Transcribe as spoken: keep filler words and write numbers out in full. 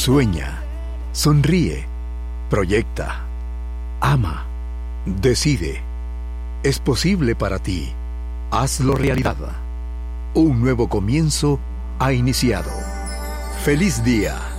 Sueña, sonríe, proyecta, ama, decide. Es posible para ti. Hazlo realidad. Un nuevo comienzo ha iniciado. ¡Feliz día!